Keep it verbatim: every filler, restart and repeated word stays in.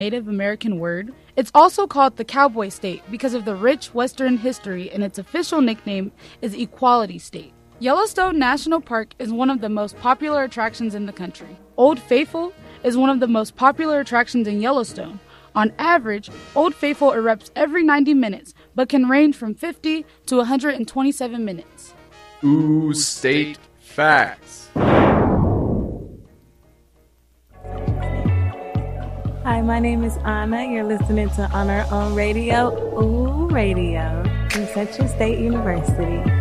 Native American word. It's also called the Cowboy State because of the rich Western history, and its official nickname is Equality State. Yellowstone National Park is one of the most popular attractions in the country. Old Faithful is one of the most popular attractions in Yellowstone. On average, Old Faithful erupts every ninety minutes, but can range from fifty to one hundred twenty-seven minutes. Ooh, state facts. Hi, my name is Anna. You're listening to On Our Own Radio. Ooh, Radio from Central State University.